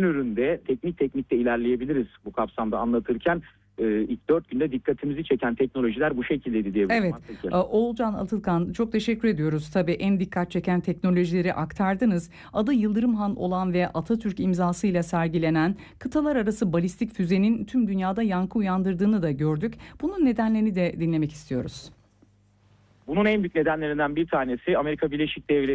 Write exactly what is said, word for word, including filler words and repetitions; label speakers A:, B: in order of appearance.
A: üründe teknik teknikte ilerleyebiliriz bu kapsamda anlatırken. İlk dört günde dikkatimizi çeken teknolojiler bu şekildeydi diyebilirim.
B: Evet, Oğulcan Atılkan, çok teşekkür ediyoruz. Tabii en dikkat çeken teknolojileri aktardınız. Adı Yıldırım Han olan ve Atatürk imzasıyla sergilenen kıtalar arası balistik füzenin tüm dünyada yankı uyandırdığını da gördük. Bunun nedenlerini de dinlemek istiyoruz.
A: Bunun en büyük nedenlerinden bir tanesi Amerika Birleşik Devletleri